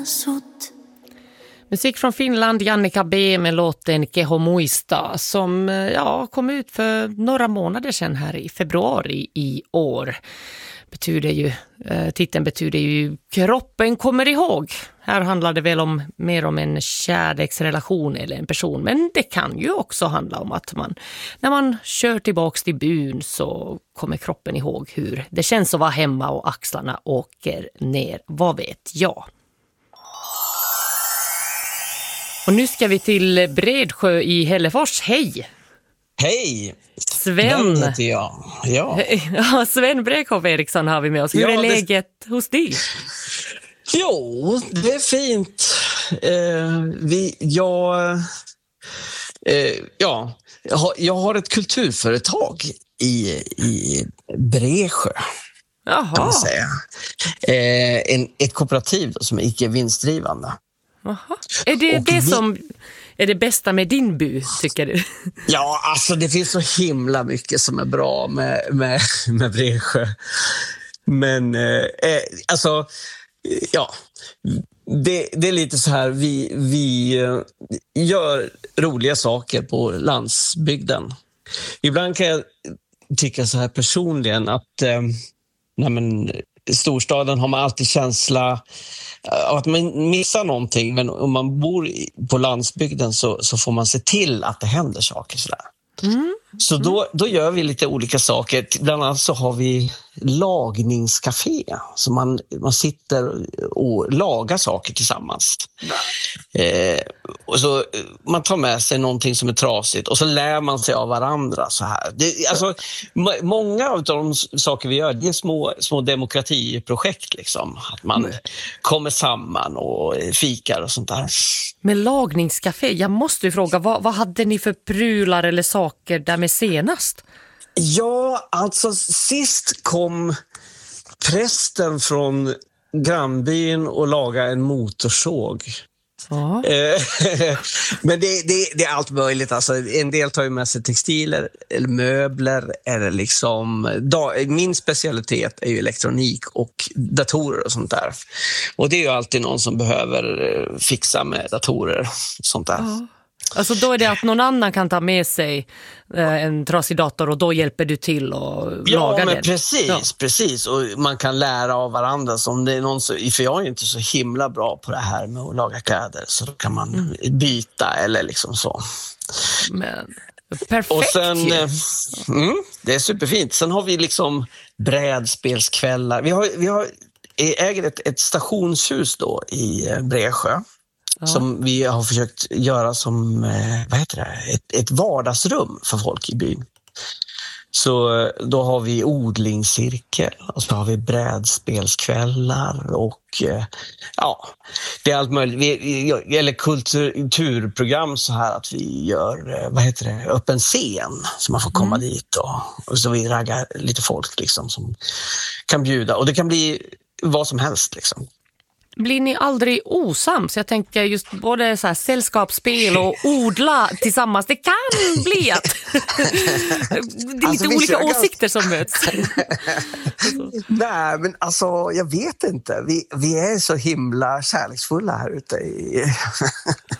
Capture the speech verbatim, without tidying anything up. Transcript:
Musik från Finland, Jannica B med låten Keho Muista som ja, kom ut för några månader sedan här i februari i år. Betyder ju, eh, titeln betyder ju kroppen kommer ihåg. Här handlar det väl om mer om en kärleksrelation eller en person. Men det kan ju också handla om att man, när man kör tillbaks till byn så kommer kroppen ihåg hur det känns att vara hemma och axlarna åker ner. Vad vet jag? Och nu ska vi till Bredsjö i Hällefors. Hej! Hej! Sven! Den heter jag. Ja. Ja, Sven Brekhoff Eriksson har vi med oss. Hur Ja, är det- läget hos dig? Jo, det är fint. Eh, vi, jag, eh, ja, jag har, jag har ett kulturföretag i, i Bredsjö, kan Jaha, man säga. Eh, en, ett kooperativ då, som är icke vinstdrivande. Jaha. Är det Och det vi- som är det bästa med din by, tycker du? Ja, alltså det finns så himla mycket som är bra med, med, med Bredsjö. Men eh, eh, alltså, ja, det, det är lite så här, vi, vi eh, gör roliga saker på landsbygden. Ibland kan jag tycka så här personligen att eh, nej men, i storstaden har man alltid känsla av att man missar någonting, men om man bor i- på landsbygden så, så får man se till att det händer saker sådär. Mm. Så då, då gör vi lite olika saker. Bland annat så har vi lagningscafé. Så man, man sitter och lagar saker tillsammans. Eh, och så eh, man tar med sig någonting som är trasigt och så lär man sig av varandra så här. Det, alltså, må, många av de s- saker vi gör, det är små, små demokratiprojekt liksom. Att man kommer samman och fikar och sånt där. Med lagningscafé, jag måste ju fråga, vad, vad hade ni för prylar eller saker där med senast? Ja, alltså sist kom prästen från grannbyn och lagade en motorsåg. Ja. Eh, Men det, det, det är allt möjligt. Alltså, en del tar ju med sig textiler eller möbler. Eller liksom, da, min specialitet är ju elektronik och datorer och sånt där. Och det är ju alltid någon som behöver eh, fixa med datorer och sånt där. Ja. Alltså då är det att någon annan kan ta med sig eh, en trasig dator och då hjälper du till och Ja, laga men den. precis, Ja. precis. Och man kan lära av varandra. Så om det är någon så, för jag är inte så himla bra på det här med att laga kläder. Så då kan man Mm. byta eller liksom så. Men, perfekt Och sen, ju. eh, mm, det är superfint. Sen har vi liksom brädspelskvällar. Vi, har, vi har, äger ett, ett stationshus då i eh, Bredsjö. Ja. Som vi har försökt göra som eh, vad heter det? Ett, ett vardagsrum för folk i byn. Så eh, då har vi odlingscirkel och så har vi brädspelskvällar och eh, ja, det är allt möjligt. Vi, vi- eller kultur, kulturprogram så här att vi gör, eh, vad heter det, öppen scen så man får komma dit och, och så vi raggar lite folk liksom som kan bjuda. Och det kan bli vad som helst liksom. Blir ni aldrig osams? Jag tänker just både så här sällskapsspel och odla tillsammans. Det kan bli att det är lite Alltså, vi olika kör ganska- åsikter som möts. Nej, men alltså jag vet inte. Vi, vi är så himla kärleksfulla här ute. I...